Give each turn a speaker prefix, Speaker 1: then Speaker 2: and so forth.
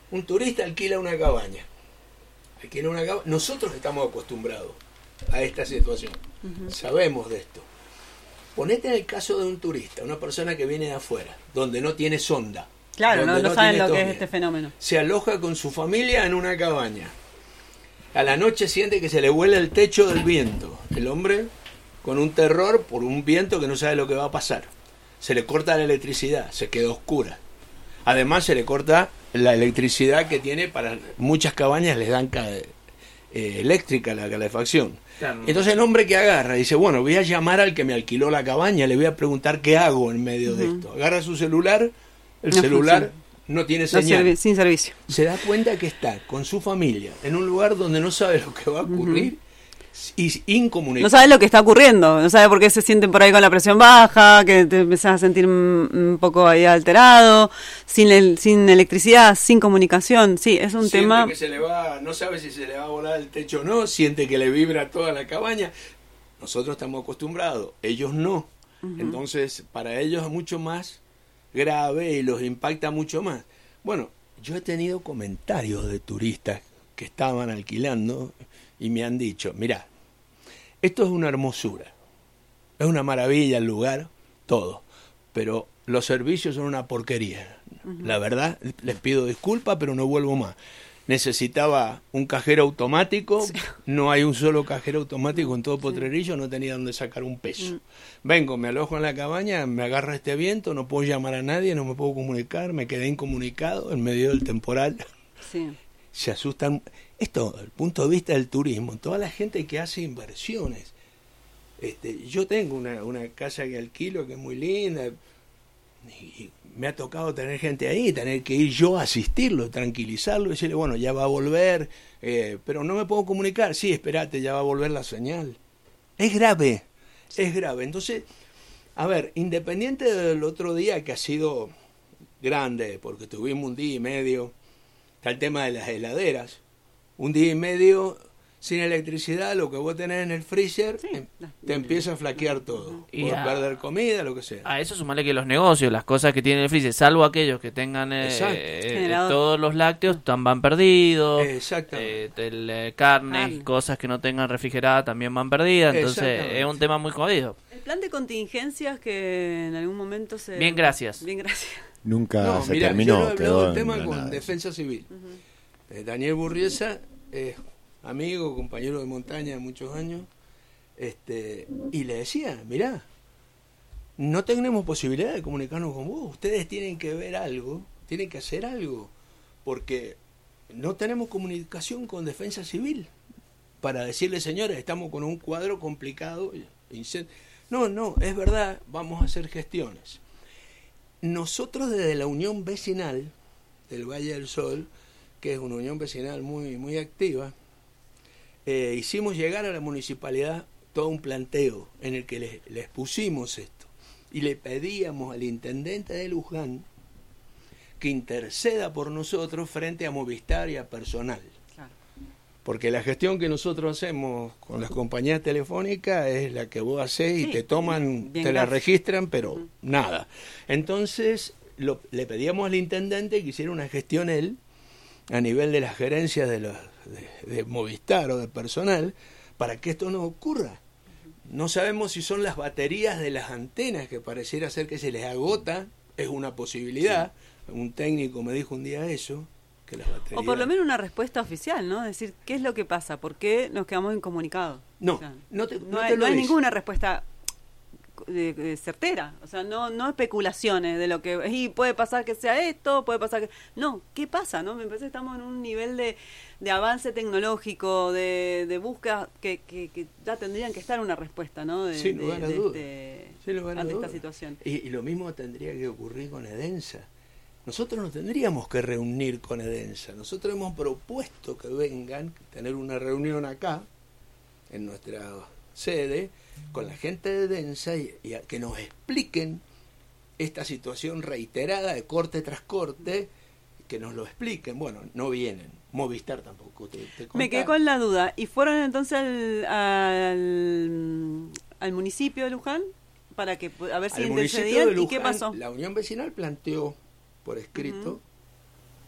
Speaker 1: Un turista alquila una cabaña. Nosotros estamos acostumbrados a esta situación. Sabemos de esto. Ponete en el caso de un turista, una persona que viene de afuera, donde no tiene sonda.
Speaker 2: Claro, no saben lo que es este fenómeno.
Speaker 1: Se aloja con su familia en una cabaña. A la noche siente que se le vuela el techo del viento. El hombre con un terror por un viento que no sabe lo que va a pasar. Se le corta la electricidad, se queda oscura. Además se le corta la electricidad que tiene para muchas cabañas, les dan eléctrica la calefacción. Claro. Entonces el hombre que agarra dice, bueno, voy a llamar al que me alquiló la cabaña, le voy a preguntar qué hago en medio de esto. Agarra su celular, el celular no tiene señal.
Speaker 2: Sin servicio.
Speaker 1: Se da cuenta que está con su familia en un lugar donde no sabe lo que va a ocurrir. Y incomunicado.
Speaker 2: No sabes lo que está ocurriendo, no sabes por qué se sienten por ahí con la presión baja, que te empezás a sentir un poco ahí alterado, sin electricidad, sin comunicación. Sí, es un tema
Speaker 1: que no sabe si se le va a volar el techo o no, siente que le vibra toda la cabaña. Nosotros estamos acostumbrados, ellos no. Entonces, para ellos es mucho más grave y los impacta mucho más. Bueno, yo he tenido comentarios de turistas que estaban alquilando y me han dicho, mirá, esto es una hermosura, es una maravilla el lugar, todo, pero los servicios son una porquería. La verdad, les pido disculpas, pero no vuelvo más. Necesitaba un cajero automático, no hay un solo cajero automático en todo Potrerillo, no tenía dónde sacar un peso. Vengo, me alojo en la cabaña, me agarra este viento, no puedo llamar a nadie, no me puedo comunicar, me quedé incomunicado en medio del temporal.
Speaker 2: Sí.
Speaker 1: Se asustan. Esto, desde el punto de vista del turismo, toda la gente que hace inversiones. Yo tengo una casa que alquilo que es muy linda y me ha tocado tener gente ahí, tener que ir yo a asistirlo, tranquilizarlo, decirle, bueno, ya va a volver, pero no me puedo comunicar. Sí, espérate, ya va a volver la señal. Es grave, es grave. Entonces, a ver, independiente del otro día que ha sido grande, porque tuvimos un día y medio, está el tema de las heladeras. Un día y medio sin electricidad, lo que vos tenés en el freezer, te empieza a flaquear todo. Puedes perder comida, lo que sea.
Speaker 3: A eso sumarle que los negocios, las cosas que tienen el freezer, salvo aquellos que tengan todos los lácteos, van perdidos. Exactamente. Carnes, cosas que no tengan refrigerada también van perdidas. Entonces es un tema muy jodido.
Speaker 2: El plan de contingencias que en algún momento se...
Speaker 3: Bien, gracias.
Speaker 4: Nunca se terminó.
Speaker 1: Yo he hablado del tema con Defensa Civil. Daniel Burriesa es amigo, compañero de montaña de muchos años, y le decía, mirá, no tenemos posibilidad de comunicarnos con vos, ustedes tienen que ver algo, tienen que hacer algo, porque no tenemos comunicación con Defensa Civil para decirle, señores, estamos con un cuadro complicado. No, es verdad, vamos a hacer gestiones. Nosotros desde la Unión Vecinal del Valle del Sol, que es una unión vecinal muy, muy activa, hicimos llegar a la municipalidad todo un planteo en el que les pusimos esto y le pedíamos al intendente de Luján que interceda por nosotros frente a Movistar y a personal. Claro. Porque la gestión que nosotros hacemos con las compañías telefónicas es la que vos hacés y te toman, te la registran, pero nada. Entonces le pedíamos al intendente que hiciera una gestión él a nivel de las gerencias de Movistar o de personal, para que esto no ocurra. No sabemos si son las baterías de las antenas, que pareciera ser que se les agota, es una posibilidad. Un técnico me dijo un día eso, que las baterías...
Speaker 2: O por lo menos una respuesta oficial, ¿no? Decir, ¿qué es lo que pasa? ¿Por qué nos quedamos incomunicados?
Speaker 1: No,
Speaker 2: o sea,
Speaker 1: no
Speaker 2: hay ninguna respuesta certera, o sea, no especulaciones de lo que y puede pasar que sea esto, puede pasar que no, ¿qué pasa? ¿No? Me parece que estamos en un nivel de avance tecnológico, de búsqueda que ya tendrían que estar una respuesta, ¿no?
Speaker 1: Sin lugar a dudas.
Speaker 2: Ante esta situación.
Speaker 1: Y lo mismo tendría que ocurrir con Edensa. Nosotros nos tendríamos que reunir con Edensa. Nosotros hemos propuesto que vengan, tener una reunión acá, en nuestra sede, con la gente de Edensa y a que nos expliquen esta situación reiterada de corte tras corte, que nos lo expliquen. Bueno, no vienen. Movistar tampoco.
Speaker 2: Me quedé con la duda. ¿Y fueron entonces al municipio de Luján para que a ver si intercedían? ¿Y qué pasó?
Speaker 1: La Unión Vecinal planteó por escrito